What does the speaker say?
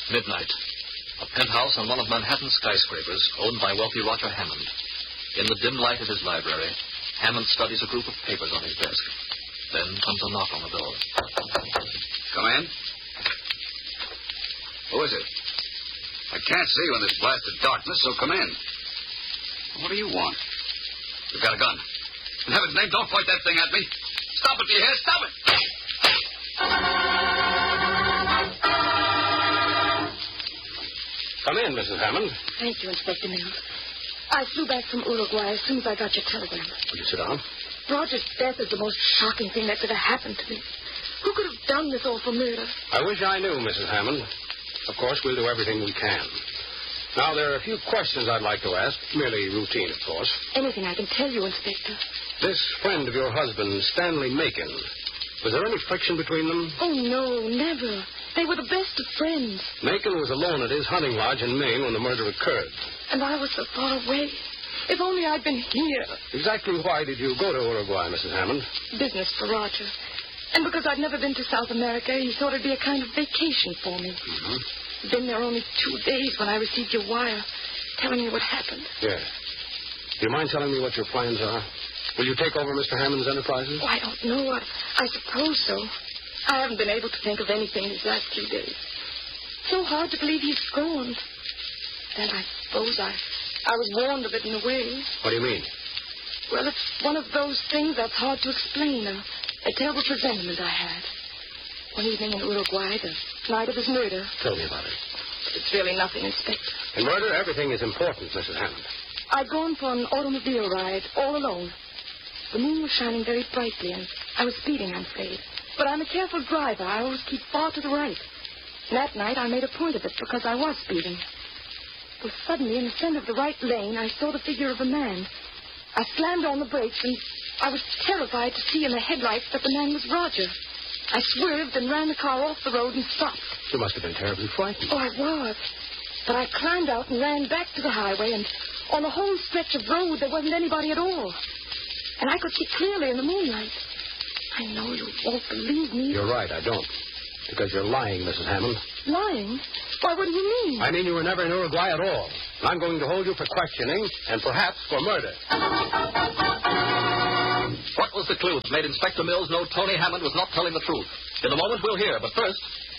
Midnight. A penthouse on one of Manhattan's skyscrapers owned by wealthy Roger Hammond. In the dim light of his library, Hammond studies a group of papers on his desk. Then comes a knock on the door. Come in. Who is it? I can't see you in this blasted darkness, so come in. What do you want? You've got a gun. In heaven's name, don't point that thing at me. Stop it, do you hear? Stop it! Come in, Mrs. Hammond. Thank you, Inspector Mills. I flew back from Uruguay as soon as I got your telegram. Will you sit down? Roger's death is the most shocking thing that's ever happened to me. Who could have done this awful murder? I wish I knew, Mrs. Hammond. Of course, we'll do everything we can. Now, there are a few questions I'd like to ask. Merely routine, of course. Anything I can tell you, Inspector. This friend of your husband, Stanley Macon, was there any friction between them? Oh, no, never. They were the best of friends. Macon was alone at his hunting lodge in Maine when the murder occurred. And I was so far away. If only I'd been here. Exactly why did you go to Uruguay, Mrs. Hammond? Business for Roger. And because I'd never been to South America, he thought it'd be a kind of vacation for me. Mm-hmm. Been there only 2 days when I received your wire telling me what happened. Yes. Do you mind telling me what your plans are? Will you take over Mr. Hammond's enterprises? Oh, I don't know. I suppose so. I haven't been able to think of anything these last 3 days. So hard to believe he's gone. Then I suppose I was warned of it in a way. What do you mean? Well, it's one of those things that's hard to explain. A terrible presentiment I had. One evening in Uruguay, the night of his murder. Tell me about it. It's really nothing, Inspector. In murder, everything is important, Mrs. Hammond. I'd gone for an automobile ride, all alone. The moon was shining very brightly, and I was speeding, I'm afraid. But I'm a careful driver. I always keep far to the right. And that night, I made a point of it because I was speeding. Well, suddenly, in the center of the right lane, I saw the figure of a man. I slammed on the brakes, and I was terrified to see in the headlights that the man was Roger. I swerved and ran the car off the road and stopped. You must have been terribly frightened. Oh, I was. But I climbed out and ran back to the highway, and on the whole stretch of road, there wasn't anybody at all. And I could see clearly in the moonlight. I know you won't believe me. You're right, I don't. Because you're lying, Mrs. Hammond. Lying? Why, what do you mean? I mean you were never in Uruguay at all. I'm going to hold you for questioning and perhaps for murder. What was the clue that made Inspector Mills know Tony Hammond was not telling the truth? In a moment, we'll hear. But first,